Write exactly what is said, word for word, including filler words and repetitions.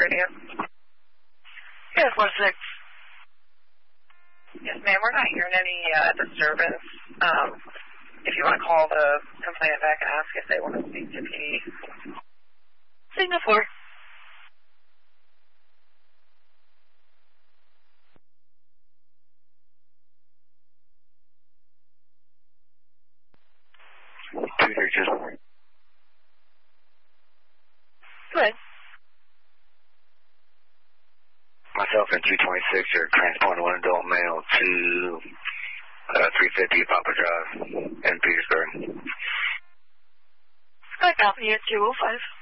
radio. Yes, one six. Yes, ma'am, we're not hearing any uh, disturbance. Um, if you want to call the complainant back and ask if they want to speak to P D. Signal four. Two churches. Go ahead. Myself and two twenty-six are transporting one adult male to uh, three fifty Papa Drive in Petersburg. I copy at two oh five.